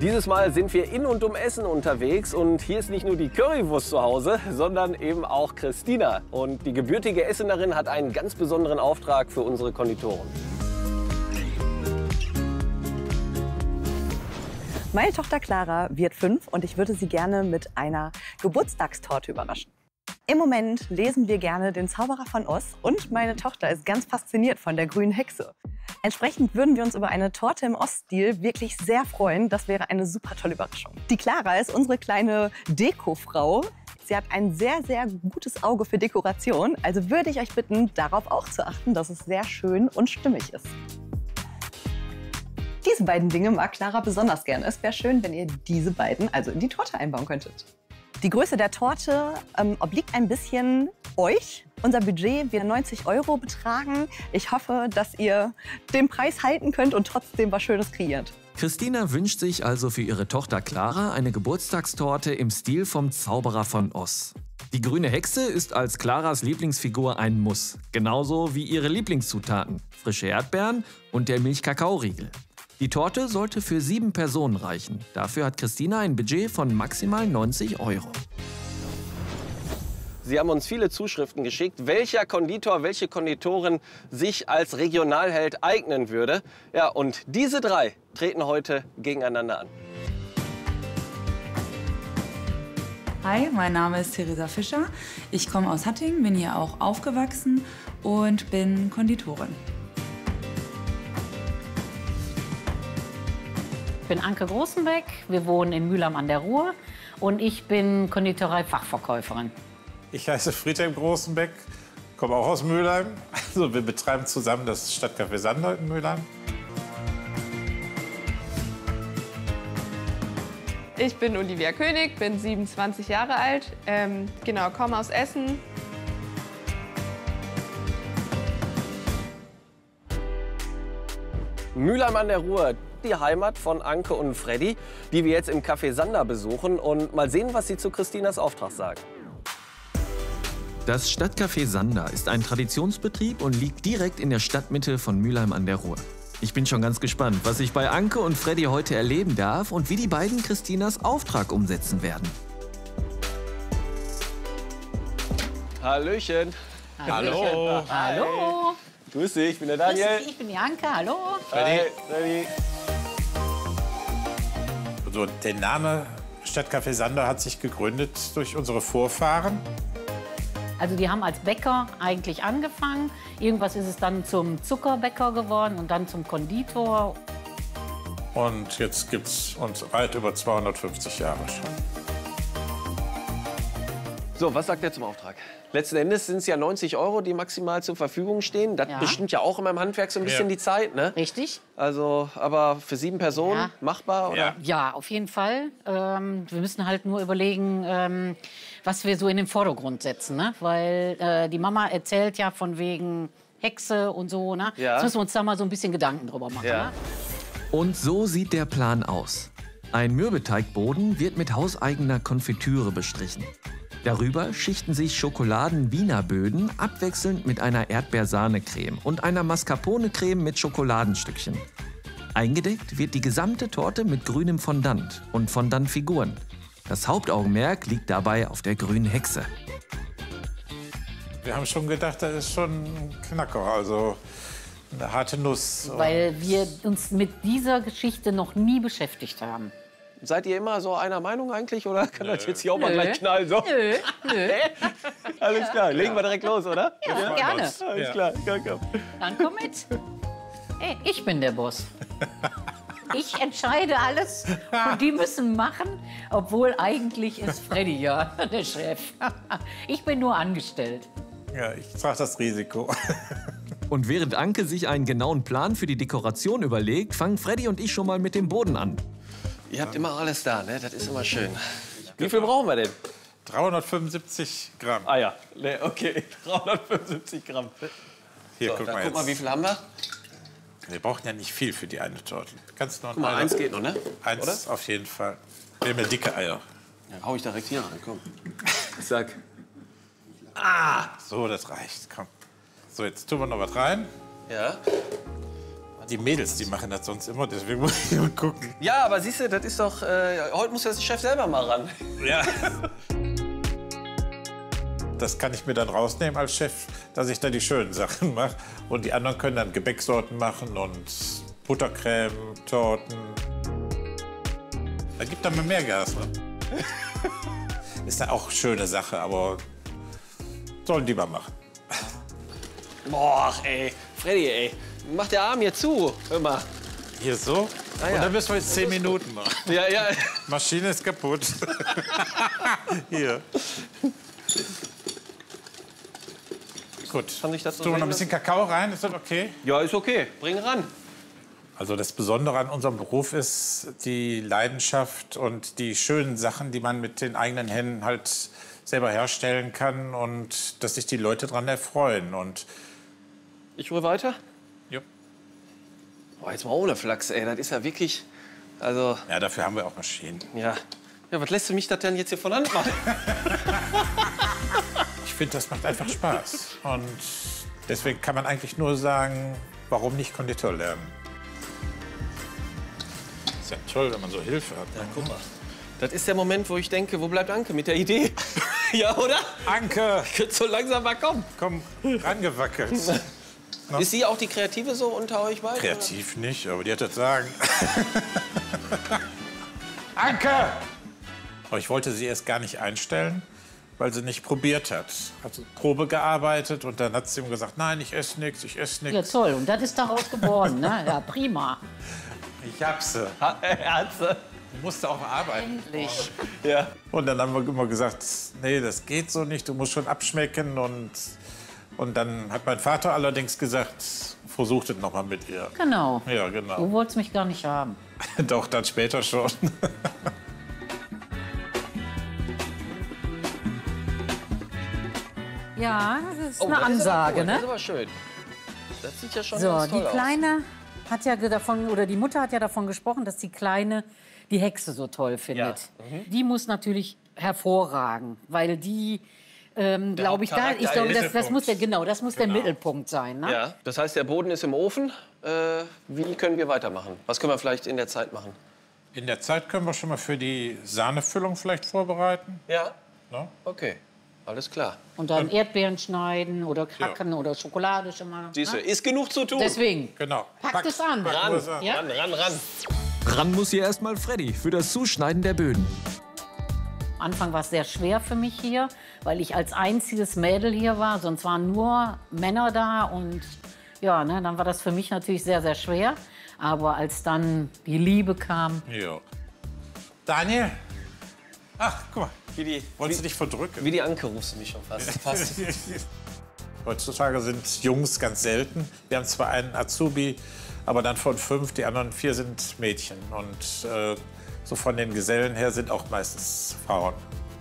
Dieses Mal sind wir in und um Essen unterwegs und hier ist nicht nur die Currywurst zu Hause, sondern eben auch Christina. Und die gebürtige Essenerin hat einen ganz besonderen Auftrag für unsere Konditoren. Meine Tochter Clara wird 5 und ich würde sie gerne mit einer Geburtstagstorte überraschen. Im Moment lesen wir gerne den Zauberer von Oz und meine Tochter ist ganz fasziniert von der grünen Hexe. Entsprechend würden wir uns über eine Torte im Oststil wirklich sehr freuen. Das wäre eine super tolle Überraschung. Die Clara ist unsere kleine Dekofrau. Sie hat ein sehr, sehr gutes Auge für Dekoration. Also würde ich euch bitten, darauf auch zu achten, dass es sehr schön und stimmig ist. Diese beiden Dinge mag Clara besonders gerne. Es wäre schön, wenn ihr diese beiden also in die Torte einbauen könntet. Die Größe der Torte obliegt ein bisschen euch. Unser Budget wird 90 € betragen. Ich hoffe, dass ihr den Preis halten könnt und trotzdem was Schönes kreiert. Christina wünscht sich also für ihre Tochter Clara eine Geburtstagstorte im Stil vom Zauberer von Oz. Die grüne Hexe ist als Claras Lieblingsfigur ein Muss. Genauso wie ihre Lieblingszutaten, frische Erdbeeren und der Milchkakaoriegel. Die Torte sollte für 7 Personen reichen. Dafür hat Christina ein Budget von maximal 90 €. Sie haben uns viele Zuschriften geschickt, welcher Konditor, welche Konditorin sich als Regionalheld eignen würde. Ja, und diese 3 treten heute gegeneinander an. Hi, mein Name ist Theresa Fischer. Ich komme aus Hattingen, bin hier auch aufgewachsen und bin Konditorin. Ich bin Anke Großenbeck, wir wohnen in Mülheim an der Ruhr und ich bin Konditorei-Fachverkäuferin. Ich heiße Friedhelm Großenbeck, komme auch aus Mülheim. Also wir betreiben zusammen das Stadtcafé Sander in Mülheim. Ich bin Olivia König, bin 27 Jahre alt, genau, komme aus Essen. Mülheim an der Ruhr, die Heimat von Anke und Freddy, die wir jetzt im Café Sander besuchen und mal sehen, was sie zu Christinas Auftrag sagen. Das Stadtcafé Sander ist ein Traditionsbetrieb und liegt direkt in der Stadtmitte von Mülheim an der Ruhr. Ich bin schon ganz gespannt, was ich bei Anke und Freddy heute erleben darf und wie die beiden Christinas Auftrag umsetzen werden. Hallöchen. Hallo. Hallo. Grüß dich, ich bin der Daniel. Grüß dich, ich bin die Anke, hallo. Hi, Freddy. Also, der Name Stadtcafé Sander hat sich gegründet durch unsere Vorfahren. Also die haben als Bäcker eigentlich angefangen. Irgendwas ist es dann zum Zuckerbäcker geworden und dann zum Konditor. Und jetzt gibt es uns weit über 250 Jahre schon. So, was sagt er zum Auftrag? Letzten Endes sind es ja 90 €, die maximal zur Verfügung stehen. Das bestimmt ja auch in meinem Handwerk so ein bisschen die Zeit, ne? Richtig. Also, aber für 7 Personen machbar, oder? Ja, auf jeden Fall. Wir müssen halt nur überlegen, was wir so in den Vordergrund setzen, ne? Weil die Mama erzählt ja von wegen Hexe und so, ne? Ja. Jetzt müssen wir uns da mal so ein bisschen Gedanken drüber machen. Ja. Ne? Und so sieht der Plan aus. Ein Mürbeteigboden wird mit hauseigener Konfitüre bestrichen. Darüber schichten sich Schokoladen-Wiener Böden abwechselnd mit einer Erdbeersahnecreme und einer Mascarpone-Creme mit Schokoladenstückchen. Eingedeckt wird die gesamte Torte mit grünem Fondant und Fondantfiguren. Das Hauptaugenmerk liegt dabei auf der grünen Hexe. Wir haben schon gedacht, das ist schon ein Knacker, also eine harte Nuss. Weil wir uns mit dieser Geschichte noch nie beschäftigt haben. Seid ihr immer so einer Meinung eigentlich, oder kann das jetzt hier auch mal gleich knallen? So? Nö, nö. Alles klar, legen wir direkt los, oder? Ja, gerne. Alles klar, komm. Dann komm mit. Hey, ich bin der Boss. Ich entscheide alles und die müssen machen, obwohl eigentlich ist Freddy ja der Chef. Ich bin nur angestellt. Ja, ich trage das Risiko. Und während Anke sich einen genauen Plan für die Dekoration überlegt, fangen Freddy und ich schon mal mit dem Boden an. Ihr habt immer alles da, ne? Das ist immer schön. Wie viel brauchen wir denn? 375 Gramm. Ah ja, ne, okay, 375 Gramm. Hier, So, guck dann mal guck mal, jetzt. wie viel haben wir? Wir brauchen ja nicht viel für die eine Torte. Kannst noch Guck mal, eins geht noch, ne? Eins Oder? auf jeden Fall. Wir haben ja dicke Eier. Ja, hau ich direkt hier rein, komm. Zack. So, das reicht. Komm. So, jetzt tun wir noch was rein. Ja. Die Mädels, die machen das sonst immer, deswegen muss ich mal gucken. Ja, aber siehst du, das ist doch... heute muss der Chef selber mal ran. Ja. Das kann ich mir dann rausnehmen als Chef, dass ich da die schönen Sachen mache. Und die anderen können dann Gebäcksorten machen und Buttercreme, Torten. Da gibt dann mal mehr Gas. Ne? Ist dann auch eine schöne Sache, aber sollen die mal machen. Boah, ey. Freddy, ey. Mach der Arm hier zu. Hör mal. Hier so? Ah, ja. Und dann müssen wir jetzt 10 Minuten machen. Ja, ja. Maschine ist kaputt. Hier. Gut. Kann ich das so Tun wir noch sehen ein bisschen Kakao rein, ist das okay? Ja, ist okay. Bring ran. Also das Besondere an unserem Beruf ist die Leidenschaft und die schönen Sachen, die man mit den eigenen Händen halt selber herstellen kann und dass sich die Leute daran erfreuen. Und Ich rühre weiter. ja. Boah, jetzt mal ohne Flachs, ey. Das ist ja wirklich... Also, Ja, dafür haben wir auch Maschinen. ja. Ja, was lässt du mich das denn jetzt hier von Hand machen? Ich finde, das macht einfach Spaß. Und deswegen kann man eigentlich nur sagen, warum nicht Konditor lernen? Ist ja toll, wenn man so Hilfe hat. Ja, guck mal. Das ist der Moment, wo ich denke, wo bleibt Anke mit der Idee? Ja, oder? Anke, Könnte so langsam mal kommen. komm, rangewackelt. Ist sie auch die Kreative so unter euch beiden? Kreativ nicht, aber die hat das Sagen. Anke! Aber ich wollte sie erst gar nicht einstellen, weil sie nicht probiert hat. Hat so Probe gearbeitet und dann hat sie ihm gesagt, nein, ich esse nichts, ich esse Ja, nichts. toll. Und das ist daraus geboren, ne? Ja, prima. Ich hab sie. Ärzte. Musste auch arbeiten. Endlich. Ja. Und dann haben wir immer gesagt, nee, das geht so nicht, du musst schon abschmecken. Und dann hat mein Vater allerdings gesagt, versucht es noch mal mit ihr. Genau. Ja, Du genau. wolltest mich gar nicht haben. Doch, dann später schon. Ja, das ist Oh, eine das ist aber Ansage, cool. Das ist ne? aber schön. Das sieht ja schon So, ganz die toll Kleine hat ja davon, oder die Mutter hat ja davon gesprochen, dass die Kleine die Hexe so toll findet. Die muss natürlich hervorragen, weil die, glaube ich, Hauptcharakter ich glaube, ist das muss das muss der Mittelpunkt sein. Ne? aus. Ja. Das heißt, der Boden ist im Ofen. Wie können wir weitermachen? Was können wir vielleicht in der Zeit machen? In der Zeit können wir schon mal für die Sahnefüllung vielleicht vorbereiten. Ja. Ne? Okay. Alles klar. Und dann Erdbeeren schneiden oder hacken oder Schokolade schon mal. Siehst du, Ne? ist genug zu tun. Deswegen, Genau. packt es an. Ran, Ja? ran. Ran muss hier erstmal Freddy für das Zuschneiden der Böden. Am Anfang war es sehr schwer für mich hier, weil ich als einziges Mädel hier war. Sonst waren nur Männer da und ja, ne, dann war das für mich natürlich sehr, sehr schwer. Aber als dann die Liebe kam, Ja. Daniel? Ach, guck mal. Wie Wolltest du dich verdrücken? die Anke rufst du mich schon fast. Heutzutage sind Jungs ganz selten. Wir haben zwar einen Azubi, aber dann von 5, die anderen 4 sind Mädchen. Und so von den Gesellen her sind auch meistens Frauen.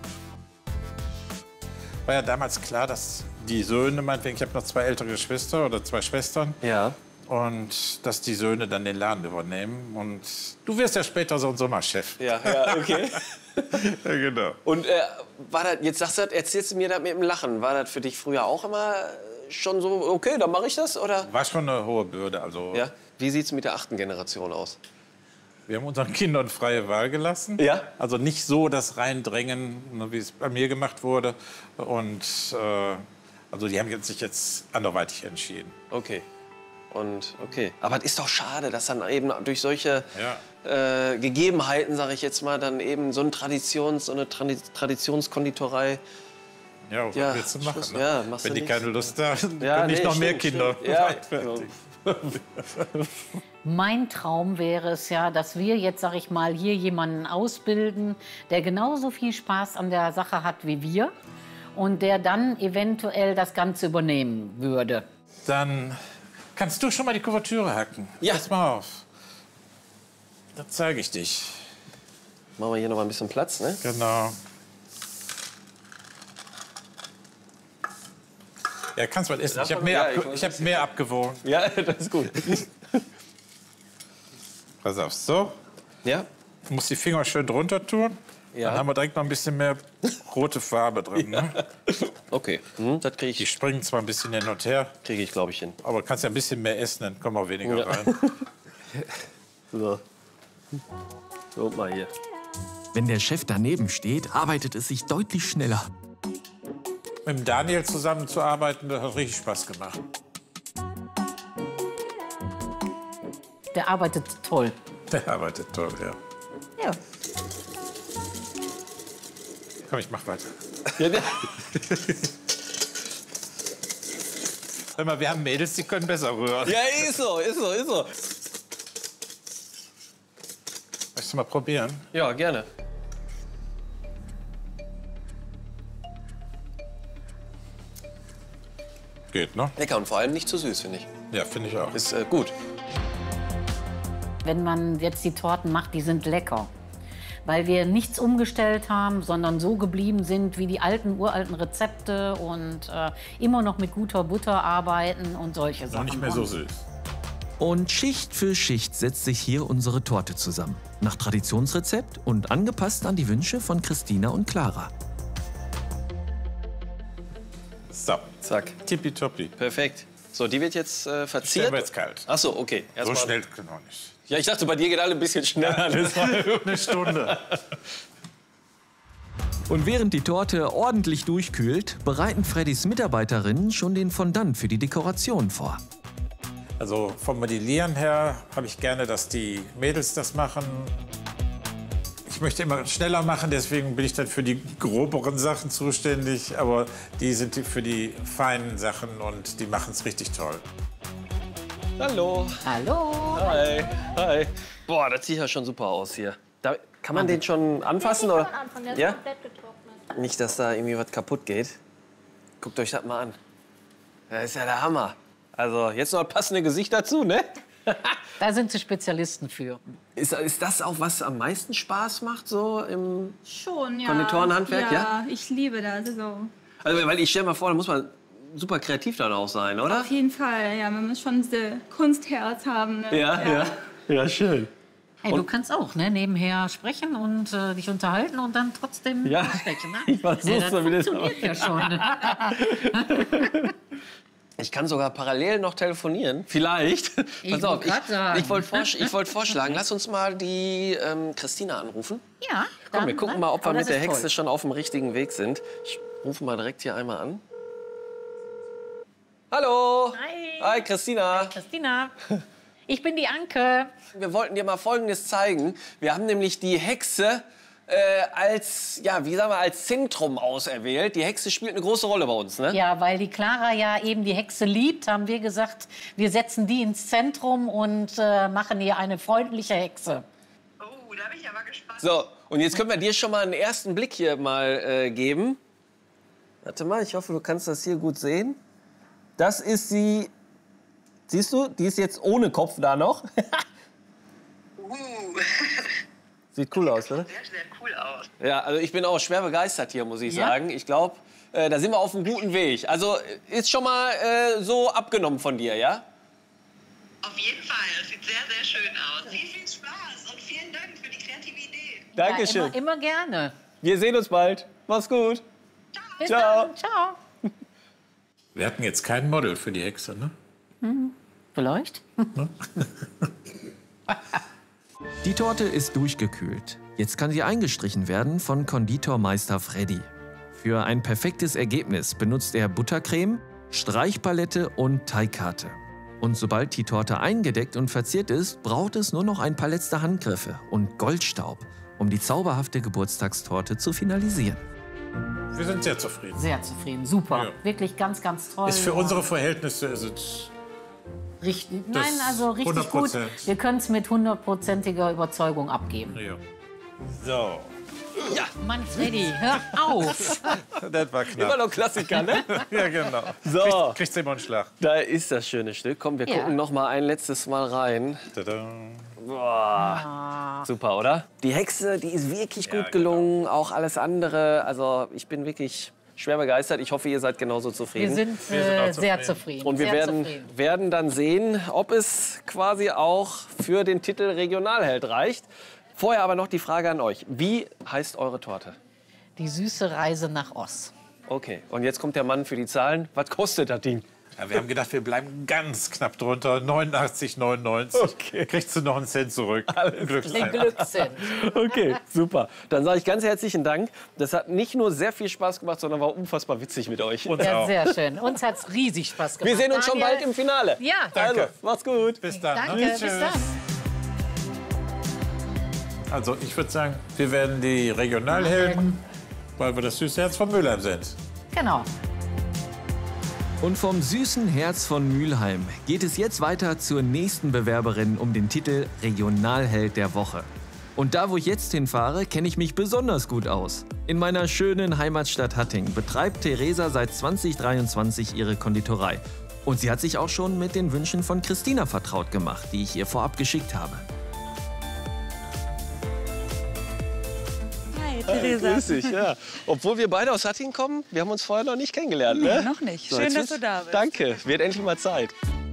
War ja damals klar, dass die Söhne, meinetwegen, ich habe noch 2 ältere Geschwister oder 2 Schwestern, Ja. und dass die Söhne dann den Laden übernehmen. Und du wirst ja später so ein Sommerchef. Ja, okay. Ja, genau. Und war das, jetzt sagst du, erzählst du mir das mit dem Lachen, war das für dich früher auch immer schon so, okay, dann mache ich das, oder? War schon eine hohe Bürde. Also, Ja. Wie sieht es mit der 8. Generation aus? wir haben unseren Kindern freie Wahl gelassen. Ja. Also nicht so das Reindrängen, wie es bei mir gemacht wurde. Und also die haben sich jetzt anderweitig entschieden. Okay. Und okay. Aber es ist doch schade, dass dann eben durch solche Ja. Gegebenheiten, sage ich jetzt mal, dann eben so eine Traditionskonditorei. Ja, was Ja, willst du machen? Schluss. Ne? Ja, machst Wenn du die nichts. keine Lust haben, Ja, können nicht nee, noch mehr stimmt, Kinder. stimmt. Ja. mein Traum wäre es ja, dass wir jetzt, sag ich mal, hier jemanden ausbilden, der genauso viel Spaß an der Sache hat wie wir und der dann eventuell das Ganze übernehmen würde. Dann kannst du schon mal die Kuvertüre hacken. Ja. Pass mal auf. Da zeige ich dich. Machen wir hier noch mal ein bisschen Platz, ne? Genau. Ja, kannst mal essen. Ich habe mehr, Ja, hab mehr abgewogen. Ja, das ist gut. Pass auf, so. Ja? Du musst die Finger schön drunter tun. Ja. Dann haben wir direkt noch ein bisschen mehr rote Farbe drin. Ne? Okay, das kriege Die ich, springen zwar ein bisschen hin und her, glaube ich, hin. aber du kannst ja ein bisschen mehr essen, dann kommen auch weniger Ja. rein. So. So, mal hier. Wenn der Chef daneben steht, arbeitet es sich deutlich schneller. Mit dem Daniel zusammenzuarbeiten, das hat richtig Spaß gemacht. Der arbeitet toll. Der arbeitet toll, ja. Ja. Komm, ich mach weiter. Hör mal, wir haben Mädels, die können besser rühren. Ja, ist so. Möchtest du mal probieren? Ja, gerne. Geht, ne? Lecker und vor allem nicht zu süß, finde ich. Ja, finde ich auch. Ist gut. Wenn man jetzt die Torten macht, die sind lecker. Weil wir nichts umgestellt haben, sondern so geblieben sind wie die uralten Rezepte und immer noch mit guter Butter arbeiten und solche Noch Sachen. nicht mehr so süß. Und Schicht für Schicht setzt sich hier unsere Torte zusammen. Nach Traditionsrezept und angepasst an die Wünsche von Christina und Clara. So, Zack. tippitoppi. Perfekt. So, die wird jetzt Stellen verziert. wir jetzt kalt. Ach so, okay. So Erstmal- schnell können wir nicht. Ja, ich dachte, bei dir geht alles ein bisschen schneller. Eine Stunde. Und während die Torte ordentlich durchkühlt, bereiten Freddys Mitarbeiterinnen schon den Fondant für die Dekoration vor. Also vom Modellieren her habe ich gerne, dass die Mädels das machen. Ich möchte immer schneller machen, deswegen bin ich dann für die groberen Sachen zuständig. Aber die sind für die feinen Sachen und die machen es richtig toll. Hallo. Hallo. Hi. Hi. Boah, das sieht ja schon super aus hier. Da, kann man den schon anfassen? Oder? Ja? Nicht, dass da irgendwie was kaputt geht. Guckt euch das mal an. Das ist ja der Hammer. Also jetzt noch passende Gesicht dazu, ne? Da sind sie Spezialisten für. Ist das auch, was am meisten Spaß macht, so im Schon, ja. Konditorenhandwerk? Ja? Ich liebe das. Also, weil ich stelle mir vor, da muss man super kreativ dann auch sein, oder? Auf jeden Fall, ja. Man muss schon diese Kunstherz haben. Ne? Ja, schön. Hey, du kannst auch nebenher sprechen und dich unterhalten und dann trotzdem Ja, sprechen. Ne? ich versuch's das mal wieder. funktioniert ja schon. Ich kann sogar parallel noch telefonieren. Vielleicht. Pass auf, ich wollte vorschlagen, lass uns mal die Christina anrufen. Ja. Komm, wir gucken mal, ob wir Aber mit das der ist Hexe toll. schon auf dem richtigen Weg sind. Ich rufe mal direkt hier einmal an. Hallo. Hi. Hi, Christina. Christina, ich bin die Anke. Wir wollten dir mal Folgendes zeigen. Wir haben nämlich die Hexe als Zentrum auserwählt. Die Hexe spielt eine große Rolle bei uns, ne? Ja, weil die Clara ja eben die Hexe liebt, haben wir gesagt, wir setzen die ins Zentrum und machen ihr eine freundliche Hexe. Oh, da bin ich aber gespannt. So, und jetzt können wir dir schon mal einen ersten Blick hier mal geben. Warte mal, ich hoffe, du kannst das hier gut sehen. Das ist sie. Siehst du, die ist jetzt ohne Kopf da noch. Sieht cool aus, oder? Sehr, sehr cool aus. Ja, also ich bin auch schwer begeistert hier, muss ich Ja? sagen. Ich glaube, da sind wir auf einem guten Weg. Also ist schon mal so abgenommen von dir, ja? Auf jeden Fall. Das sieht sehr, sehr schön aus. Viel Spaß und vielen Dank für die kreative Idee. Dankeschön. Ja, immer gerne. Wir sehen uns bald. Mach's gut. Bis Ciao. dann. Ciao. Wir hatten jetzt kein Model für die Hexe, ne? Vielleicht. Die Torte ist durchgekühlt. Jetzt kann sie eingestrichen werden von Konditormeister Freddy. Für ein perfektes Ergebnis benutzt er Buttercreme, Streichpalette und Teigkarte. Und sobald die Torte eingedeckt und verziert ist, braucht es nur noch ein paar letzte Handgriffe und Goldstaub, um die zauberhafte Geburtstagstorte zu finalisieren. Wir sind sehr zufrieden. Sehr zufrieden. Super. Ja. Wirklich ganz, ganz toll. Ist für unsere Verhältnisse ist es Richtig. Das Nein, also richtig gut. 100%. Wir können es mit 100%iger Überzeugung abgeben. ja. So, Mann, Freddy, hör auf. das war Immer knapp. noch Klassiker, ne? Ja, genau. So, Kriegst du immer einen Schlag. da ist das schöne Stück. Komm, wir Ja. gucken noch mal ein letztes Mal rein. Tada. Boah. Super, oder? Die Hexe, die ist wirklich gut gelungen. Auch alles andere. Also ich bin wirklich schwer begeistert. Ich hoffe, ihr seid genauso Wir zufrieden. sind auch sehr zufrieden. Und wir sehr werden, zufrieden. werden dann sehen, ob es quasi auch für den Titel Regionalheld reicht. Vorher aber noch die Frage an euch. Wie heißt eure Torte? Die süße Reise nach Oss. Okay, und jetzt kommt der Mann für die Zahlen. Was kostet das Ding? Ja, wir haben gedacht, wir bleiben ganz knapp drunter. 89,99. Okay. Kriegst du noch einen Cent zurück. Den Glückssinn. Okay, super. Dann sage ich ganz herzlichen Dank. Das hat nicht nur sehr viel Spaß gemacht, sondern war unfassbar witzig mit euch. Ja, sehr schön. Uns hat es riesig Spaß gemacht. Wir sehen uns schon bald im Finale. Ja. Danke. Also, macht's gut. Bis dann. Danke, bis dann. Also ich würde sagen, wir werden die Regionalhelden, weil wir das süße Herz von Mülheim sind. Genau. Und vom süßen Herz von Mülheim geht es jetzt weiter zur nächsten Bewerberin um den Titel Regionalheld der Woche. Und da, wo ich jetzt hinfahre, kenne ich mich besonders gut aus. In meiner schönen Heimatstadt Hatting betreibt Theresa seit 2023 ihre Konditorei. Und sie hat sich auch schon mit den Wünschen von Christina vertraut gemacht, die ich ihr vorab geschickt habe. Theresa. Grüß dich, ja. Obwohl wir beide aus Hatting kommen, wir haben uns vorher noch nicht kennengelernt, ne? Nee, noch nicht. So, Schön, jetzt dass du da bist. Danke, wird endlich mal Zeit.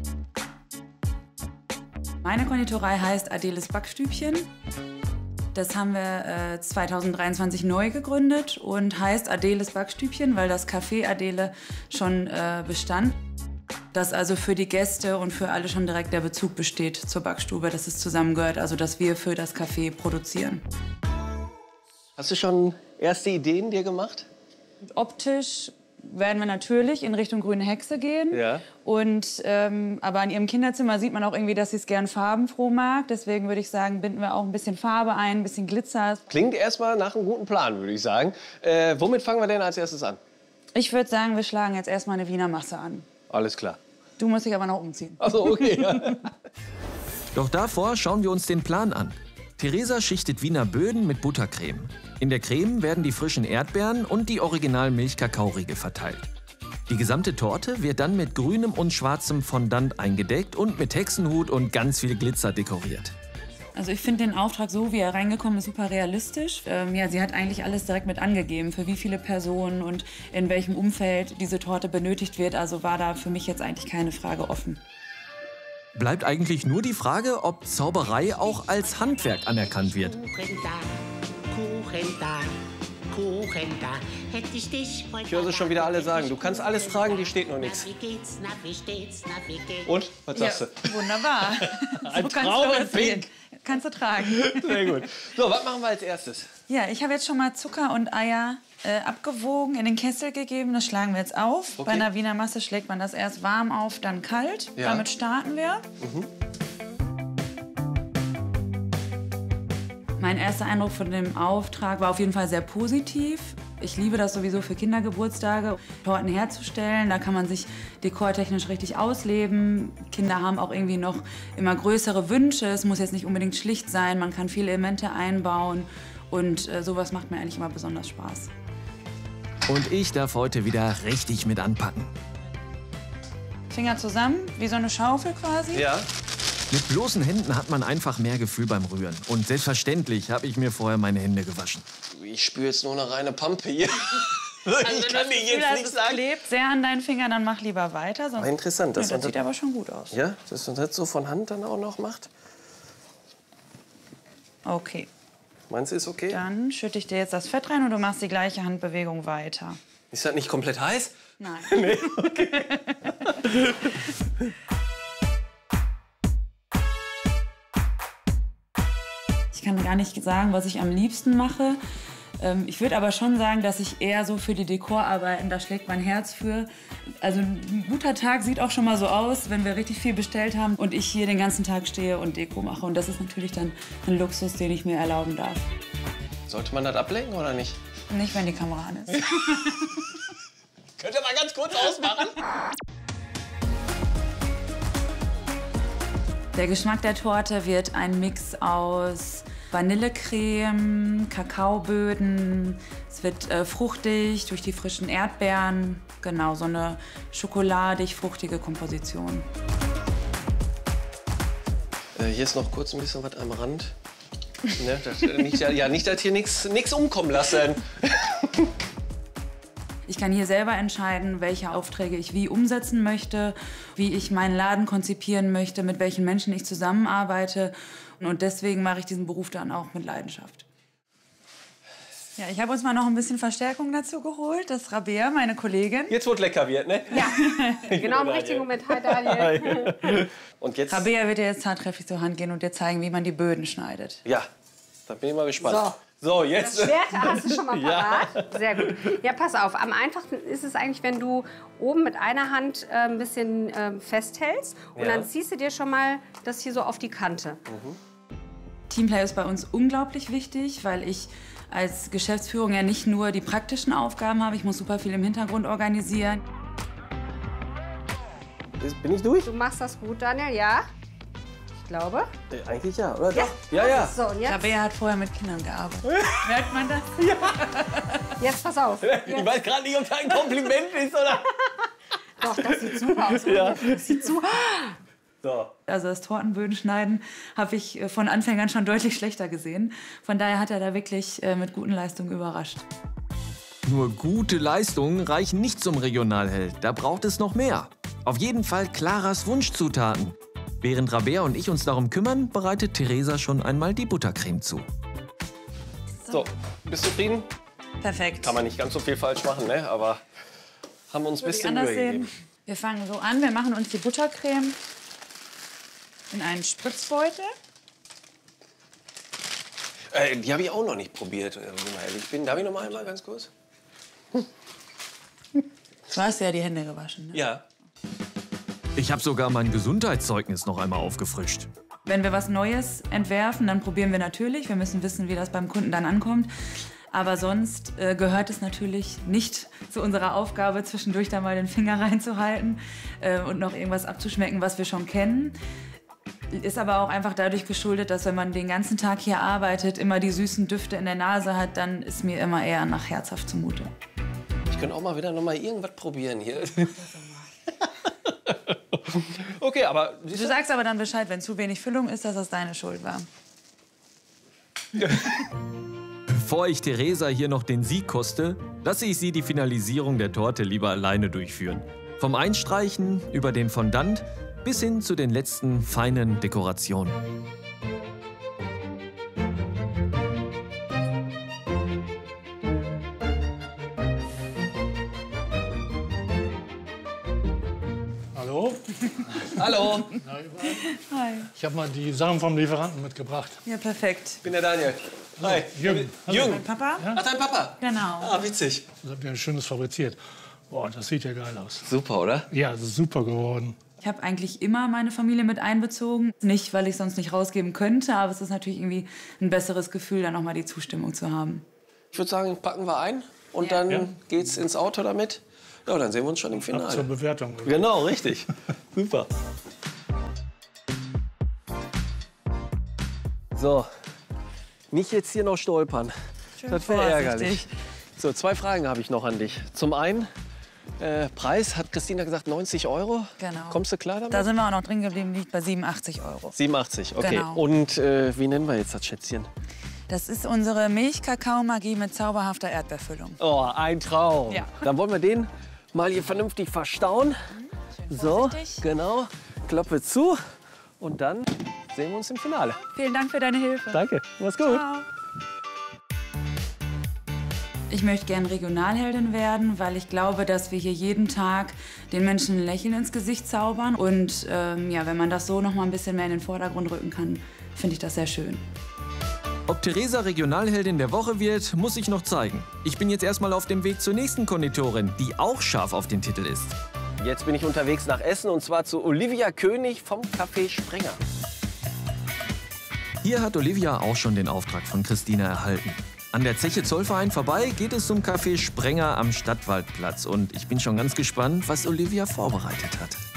Meine Konditorei heißt Adeles Backstübchen. Das haben wir 2023 neu gegründet und heißt Adeles Backstübchen, weil das Café Adele schon bestand. Dass also für die Gäste und für alle schon direkt der Bezug besteht zur Backstube, dass es zusammengehört, also dass wir für das Café produzieren. Hast du schon erste Ideen dir gemacht? Optisch werden wir natürlich in Richtung Grüne Hexe gehen. Ja. Und, aber in ihrem Kinderzimmer sieht man auch irgendwie, dass sie es gern farbenfroh mag. Deswegen würde ich sagen, binden wir auch ein bisschen Farbe ein, ein bisschen Glitzer. Klingt erstmal nach einem guten Plan, würde ich sagen. Womit fangen wir denn als erstes an? Ich würde sagen, wir schlagen jetzt erstmal eine Wiener Masse an. Alles klar. Du musst dich aber noch umziehen. Ach so, okay. Ja. Doch davor schauen wir uns den Plan an. Theresa schichtet Wiener Böden mit Buttercreme. In der Creme werden die frischen Erdbeeren und die Original-Milch-Kakaoriegel verteilt. Die gesamte Torte wird dann mit grünem und schwarzem Fondant eingedeckt und mit Hexenhut und ganz viel Glitzer dekoriert. Also ich finde den Auftrag, so wie er reingekommen ist, super realistisch. Ja, sie hat eigentlich alles direkt mit angegeben, für wie viele Personen und in welchem Umfeld diese Torte benötigt wird. Also war da für mich jetzt eigentlich keine Frage offen. Bleibt eigentlich nur die Frage, ob Zauberei auch als Handwerk anerkannt wird. Ich höre sie schon wieder alle sagen, du kannst alles tragen, die steht noch nichts. Und? Was sagst du? Ja, wunderbar. Ein So Traum in Pink. Kannst du tragen. Sehr gut. So, was machen wir als erstes? Ja, ich habe jetzt schon mal Zucker und Eier abgewogen, in den Kessel gegeben. Das schlagen wir jetzt auf. Okay. Bei einer Wiener Masse schlägt man das erst warm auf, dann kalt. Ja. Damit starten wir. Mein erster Eindruck von dem Auftrag war auf jeden Fall sehr positiv. Ich liebe das sowieso für Kindergeburtstage, Torten herzustellen. Da kann man sich dekortechnisch richtig ausleben. Kinder haben auch irgendwie noch immer größere Wünsche. Es muss jetzt nicht unbedingt schlicht sein. Man kann viele Elemente einbauen. Und sowas macht mir eigentlich immer besonders Spaß. Und ich darf heute wieder richtig mit anpacken. Finger zusammen, wie so eine Schaufel quasi. Ja. Mit bloßen Händen hat man einfach mehr Gefühl beim Rühren. Und selbstverständlich habe ich mir vorher meine Hände gewaschen. Ich spüre jetzt nur eine reine Pampe hier. Also ich kann dir jetzt nicht sagen. Klebt sehr an deinen Fingern, dann mach lieber weiter. Sonst Interessant. das sieht aber schon gut aus. Ja, dass man das so von Hand dann auch noch macht. Okay. Meinst du, ist okay? Dann schütte ich dir jetzt das Fett rein und du machst die gleiche Handbewegung weiter. Ist das nicht komplett heiß? Nein. Nee, okay. Ich kann gar nicht sagen, was ich am liebsten mache. Ich würde aber schon sagen, dass ich eher so für die Dekorarbeiten, da schlägt mein Herz für. Also ein guter Tag sieht auch schon mal so aus, wenn wir richtig viel bestellt haben und ich hier den ganzen Tag stehe und Deko mache. Und das ist natürlich dann ein Luxus, den ich mir erlauben darf. Sollte man das ablenken oder nicht? Nicht, wenn die Kamera an ist. Könnt ihr mal ganz kurz ausmachen? Der Geschmack der Torte wird ein Mix aus Vanillecreme, Kakaoböden. Es wird fruchtig durch die frischen Erdbeeren. Genau, so eine schokoladig-fruchtige Komposition. Hier ist noch kurz ein bisschen was am Rand. Ne, nicht, dass hier nichts umkommen lassen. Ich kann hier selber entscheiden, welche Aufträge ich wie umsetzen möchte, wie ich meinen Laden konzipieren möchte, mit welchen Menschen ich zusammenarbeite. Und deswegen mache ich diesen Beruf dann auch mit Leidenschaft. Ja, ich habe uns mal noch ein bisschen Verstärkung dazu geholt. Das ist Rabea, meine Kollegin. Jetzt, wo es lecker wird, ne? Ja, genau im richtigen Moment. Hi, Daniel. Und jetzt? Rabea wird dir jetzt tatkräftig zur Hand gehen und dir zeigen, wie man die Böden schneidet. Ja, da bin ich mal gespannt. So, jetzt. Das Schwert hast du schon mal parat. Ja. Sehr gut. Ja, pass auf. Am einfachsten ist es eigentlich, wenn du oben mit einer Hand ein bisschen festhältst. Und dann ziehst du dir schon mal das hier so auf die Kante. Teamplay ist bei uns unglaublich wichtig, weil ich als Geschäftsführung ja nicht nur die praktischen Aufgaben habe. Ich muss super viel im Hintergrund organisieren. Bin ich durch? Du machst das gut, Daniel, ja? Ich glaube. Eigentlich ja, oder? Ja. Ja. So, und jetzt? Rabea hat vorher mit Kindern gearbeitet. Merkt man das? Ja. Jetzt pass auf. Ich weiß gerade nicht, ob das ein Kompliment ist, oder? Doch, das sieht super aus. Ja. Das sieht super. So. Also das Tortenböden-Schneiden habe ich von Anfängern schon deutlich schlechter gesehen. Von daher hat er da wirklich mit guten Leistungen überrascht. Nur gute Leistungen reichen nicht zum Regionalheld. Da braucht es noch mehr. Auf jeden Fall Claras Wunschzutaten. Während Rabea und ich uns darum kümmern, bereitet Theresa schon einmal die Buttercreme zu. So, bist du zufrieden? Perfekt. Kann man nicht ganz so viel falsch machen, ne? Aber haben uns ein bisschen Mühe gegeben. Wir fangen so an, wir machen uns die Buttercreme in einen Spritzbeutel. Die habe ich auch noch nicht probiert, wenn ich mal ehrlich bin. Darf ich noch mal einmal ganz kurz? Du hast ja die Hände gewaschen, ne? Ja. Ich habe sogar mein Gesundheitszeugnis noch einmal aufgefrischt. Wenn wir was Neues entwerfen, dann probieren wir natürlich. Wir müssen wissen, wie das beim Kunden dann ankommt. Aber sonst gehört es natürlich nicht zu unserer Aufgabe, zwischendurch da mal den Finger reinzuhalten und noch irgendwas abzuschmecken, was wir schon kennen. Ist aber auch einfach dadurch geschuldet, dass wenn man den ganzen Tag hier arbeitet, immer die süßen Düfte in der Nase hat, dann ist mir immer eher nach herzhaft zumute. Ich könnte auch mal wieder noch mal irgendwas probieren hier. Okay, aber... Du sagst aber dann Bescheid, wenn zu wenig Füllung ist, dass das deine Schuld war. Bevor ich Theresa hier noch den Sieg koste, lasse ich sie die Finalisierung der Torte lieber alleine durchführen. Vom Einstreichen über den Fondant bis hin zu den letzten feinen Dekorationen. Hallo? Hallo. Hi. Ich habe mal die Sachen vom Lieferanten mitgebracht. Ja, perfekt. Ich bin der Daniel. Hi. Jürgen. Jürgen. Papa? Ja? Ach, dein Papa? Genau. Ah, witzig. Das habt ihr ein schönes fabriziert. Boah, das sieht ja geil aus. Super, oder? Ja, das ist super geworden. Ich habe eigentlich immer meine Familie mit einbezogen. Nicht, weil ich sonst nicht rausgeben könnte, aber es ist natürlich irgendwie ein besseres Gefühl, dann noch mal die Zustimmung zu haben. Ich würde sagen, packen wir ein und dann geht's ins Auto damit. Ja, dann sehen wir uns schon im Finale. Ab zur Bewertung. Genau, richtig. Super. So, nicht jetzt hier noch stolpern. Schön Das wäre vorsichtig. ärgerlich. So, 2 Fragen habe ich noch an dich. Zum einen, Preis, hat Christina gesagt, 90 €. Genau. Kommst du klar damit? Da sind wir auch noch drin geblieben, liegt bei 87 €. 87, okay. Genau. Und wie nennen wir jetzt das Schätzchen? Das ist unsere Milch-Kakao-Magie mit zauberhafter Erdbeerfüllung. Oh, ein Traum. Ja. Dann wollen wir den mal hier vernünftig verstauen. So, genau. Klappe zu und dann sehen wir uns im Finale. Vielen Dank für deine Hilfe. Danke, mach's gut. Ciao. Ich möchte gern Regionalheldin werden, weil ich glaube, dass wir hier jeden Tag den Menschen ein Lächeln ins Gesicht zaubern. Und ja, wenn man das so noch mal ein bisschen mehr in den Vordergrund rücken kann, finde ich das sehr schön. Ob Theresa Regionalheldin der Woche wird, muss ich noch zeigen. Ich bin jetzt erstmal auf dem Weg zur nächsten Konditorin, die auch scharf auf den Titel ist. Jetzt bin ich unterwegs nach Essen und zwar zu Olivia König vom Café Sprenger. Hier hat Olivia auch schon den Auftrag von Christina erhalten. An der Zeche Zollverein vorbei geht es zum Café Sprenger am Stadtwaldplatz. Und ich bin schon ganz gespannt, was Olivia vorbereitet hat.